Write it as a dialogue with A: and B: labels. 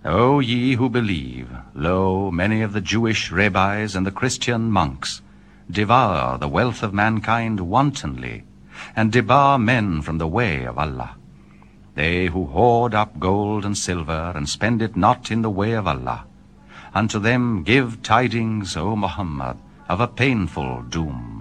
A: O ye who believe, lo, many of the Jewish rabbis and the Christian monks devour the wealth of mankind wantonly, and debar men from the way of Allah. They who hoard up gold and silver, and spend it not in the way of Allah, unto them give tidings, O Muhammad, of a painful doom.